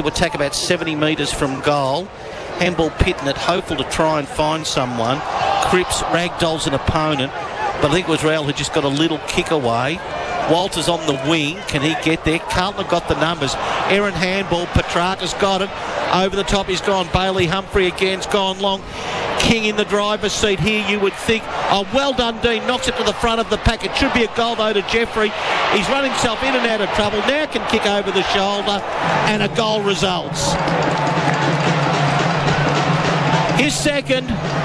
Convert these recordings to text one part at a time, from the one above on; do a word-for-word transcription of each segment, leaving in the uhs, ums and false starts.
to attack about seventy metres from goal. Handball Pitton at Hopeful to try and find someone. Cripps ragdolls an opponent, but I think it was Rail who just got a little kick away. Walters on the wing. Can he get there? Carlton have got the numbers. Aaron Handball. Petrarca's got it. Over the top he's gone. Bailey Humphrey again's gone long. King in the driver's seat here, you would think. Oh, well done, Dean. Knocks it to the front of the pack. It should be a goal, though, to Jeffrey. He's run himself in and out of trouble. Now can kick over the shoulder, and a goal results. His second.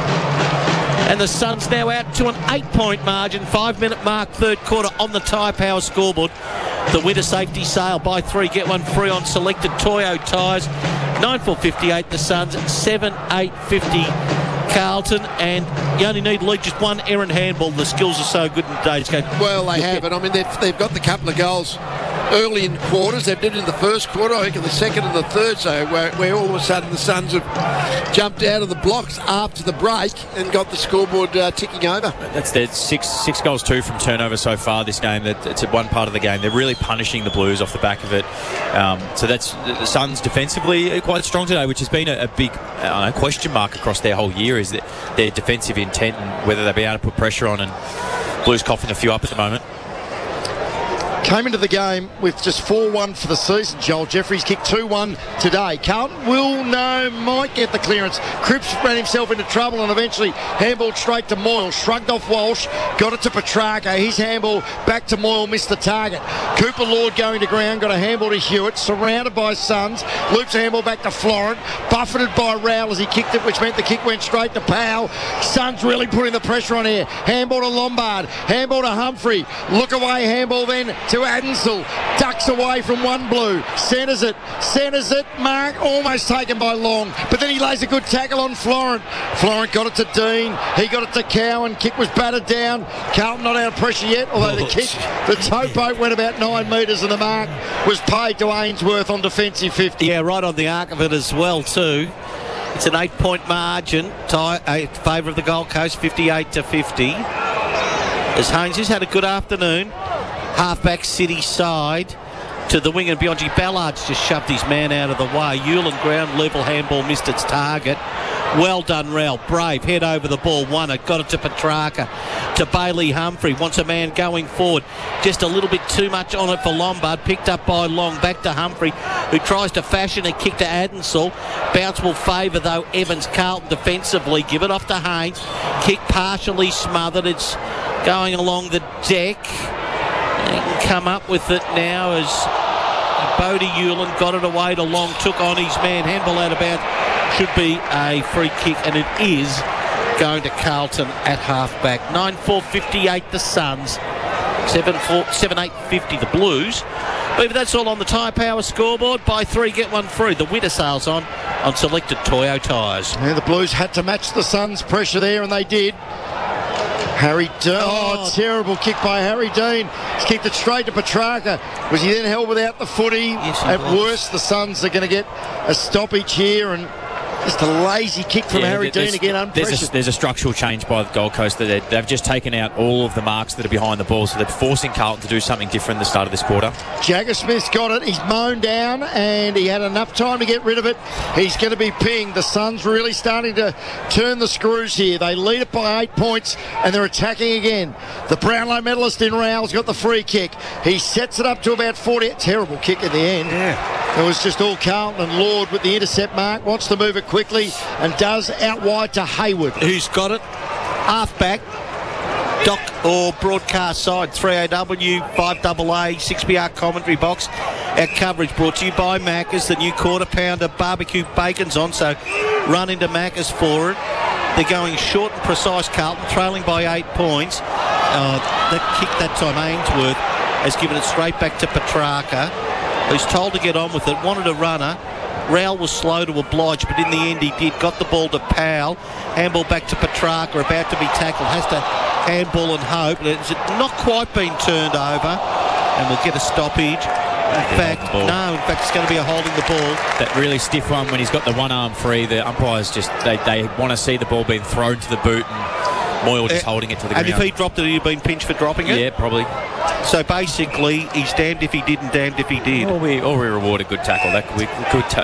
And the Suns now out to an eight-point margin. Five-minute mark, third quarter on the Tyre Power scoreboard. The winter safety sale, buy three, get one free on selected Toyo tyres. nine four fifty-eight the Suns, seven eight fifty Carlton, and you only need lead just one Aaron Handball. The skills are so good in today's game. Well, they have, and I mean, they've, they've got the couple of goals early in quarters. They did it in the first quarter, I think in the second and the third, so where, where all of a sudden the Suns have jumped out of the blocks after the break and got the scoreboard uh, ticking over. That's their six six goals, two from turnover so far this game. That it's at one part of the game. They're really punishing the Blues off the back of it. Um, so that's the Suns defensively quite strong today, which has been a, a big I don't know, question mark across their whole year, is that their defensive intent and whether they'll be able to put pressure on, and Blues coughing a few up at the moment. Came into the game with just four one for the season, Joel. Jeffries kicked two one today. Carlton will no, might get the clearance. Cripps ran himself into trouble and eventually handballed straight to Moyle. Shrugged off Walsh, got it to Petrarca. His handball back to Moyle, missed the target. Cooper Lord going to ground, got a handball to Hewitt, surrounded by Suns. Loops a handball back to Florent, buffeted by Rowell as he kicked it, which meant the kick went straight to Powell. Suns really putting the pressure on here. Handball to Lombard, handball to Humphrey. Look away, handball then to Adensel, ducks away from one Blue, centres it, centres it, Mark almost taken by Long, but then he lays a good tackle on Florent. Florent got it to Dean, he got it to Cowan, kick was battered down. Carlton not out of pressure yet, although the kick, the towboat went about nine metres and the mark was paid to Ainsworth on defensive fifty. Yeah, right on the arc of it as well too. It's an eight-point margin, tie, uh, favour of the Gold Coast, fifty-eight to fifty. As Haynes has had a good afternoon. Halfback City side to the wing, and Bionji Ballard's just shoved his man out of the way. Hewlin ground level, handball missed its target. Well done, Rowell. Brave, head over the ball, won it, got it to Petrarca, to Bailey Humphrey, wants a man going forward. Just a little bit too much on it for Lombard, picked up by Long, back to Humphrey, who tries to fashion a kick to Adensel. Bounce will favour, though, Evans. Carlton defensively, give it off to Haynes. Kick partially smothered, it's going along the deck. He can come up with it now as Bodie Hewlin got it away to Long, took on his man, handball out of bounds, should be a free kick, and it is going to Carlton at halfback. nine four fifty-eight the Suns, seven eight fifty the Blues. But that's all on the Tyre Power scoreboard. Buy three, get one free. The winter sale's on on selected Toyo tyres. Yeah, the Blues had to match the Suns' pressure there, and they did. Harry Dean, oh, oh, terrible kick by Harry Dean. He's kicked it straight to Petrarca. Was he then held without the footy? Yes, At was. worst, the Suns are going to get a stoppage here, and just a lazy kick from yeah, Harry Dean again, unpressured. There's a, there's a structural change by the Gold Coast that they've just taken out all of the marks that are behind the ball, so they're forcing Carlton to do something different at the start of this quarter. Jagger Smith's got it. He's mown down, and he had enough time to get rid of it. He's going to be pinged. The Suns really starting to turn the screws here. They lead it by eight points, and they're attacking again. The Brownlow medalist in Rowell's got the free kick. He sets it up to about forty. Terrible kick in the end. Yeah. It was just all Carlton, and Lord with the intercept mark wants to move it quickly and does out wide to Hayward. Who's got it? Halfback. Doc or broadcast side, three A W, five A A, six B R commentary box. Our coverage brought to you by Macca's. The new quarter pounder barbecue bacon's on, so run into Macca's for it. They're going short and precise, Carlton, trailing by eight points. Uh, that kick that time, Ainsworth has given it straight back to Petrarca, who's told to get on with it, wanted a runner. Rowell was slow to oblige, but in the end he did. Got the ball to Powell. Handball back to Petrarca, about to be tackled. Has to handball and hope. It's not quite been turned over, and we'll get a stoppage. In fact, no, in fact it's going to be a holding the ball. That really stiff one when he's got the one arm free, the umpires just, they, they want to see the ball being thrown to the boot, and Moyle just uh, holding it to the and ground. And if he dropped it, he'd have been pinched for dropping it? Yeah, probably. So basically, he's damned if he did and damned if he did. Or we, or we reward a good tackle. That we could ta-